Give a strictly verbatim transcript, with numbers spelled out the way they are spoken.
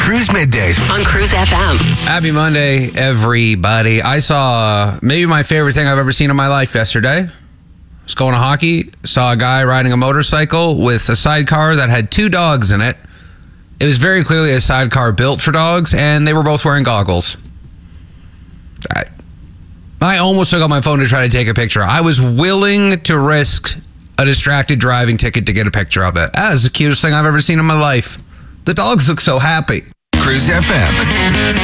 Cruise Middays on Cruise F M. Happy Monday, everybody. I saw maybe my favorite thing I've ever seen in my life yesterday. I was going to hockey, saw a guy riding a motorcycle with a sidecar that had two dogs in it. It was very clearly a sidecar built for dogs, and they were both wearing goggles. I, I almost took out my phone to try to take a picture. I was willing to risk a distracted driving ticket to get a picture of it. That is the cutest thing I've ever seen in my life. The dogs look so happy. Cruise F M.